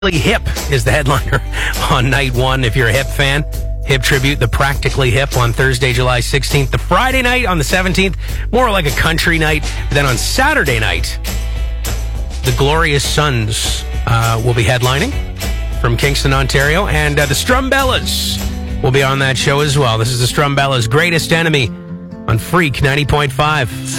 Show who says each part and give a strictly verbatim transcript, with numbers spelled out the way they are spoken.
Speaker 1: Hip is the headliner on night one. If you're a Hip fan, Hip Tribute, the Practically Hip on Thursday, July sixteenth. The Friday night on the seventeenth, more like a country night. Then on Saturday night, the Glorious Sons uh, will be headlining from Kingston, Ontario. And uh, the Strumbellas will be on that show as well. This is the Strumbellas' Greatest Enemy on Freak ninety point five.